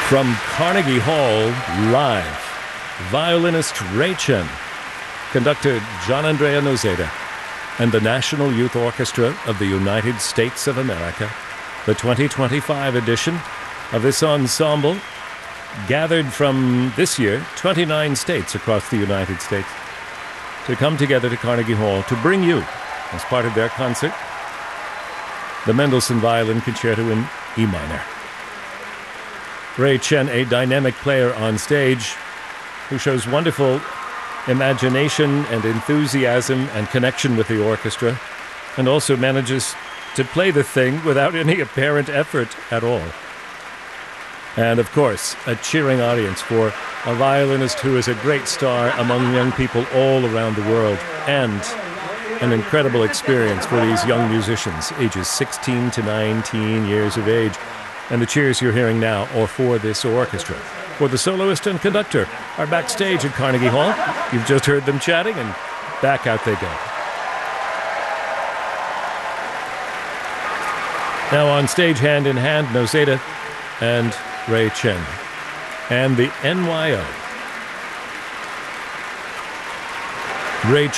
From Carnegie Hall, live, violinist Ray Chen, conductor Gianandrea Noseda, and the National Youth Orchestra of the United States of America, the 2025 edition of this ensemble, gathered from this year 29 states across the United States, to come together to Carnegie Hall to bring you, as part of their concert, the Mendelssohn Violin Concerto in E minor. Ray Chen, a dynamic player on stage who shows wonderful imagination and enthusiasm and connection with the orchestra, and also manages to play the thing without any apparent effort at all. And of course, a cheering audience for a violinist who is a great star among young people all around the world, and an incredible experience for these young musicians, ages 16 to 19 years of age. And the cheers you're hearing now are for this orchestra. For the soloist and conductor are backstage at Carnegie Hall. You've just heard them chatting, and back out they go. Now on stage, hand in hand, Noseda and Ray Chen, and the NYO. Ray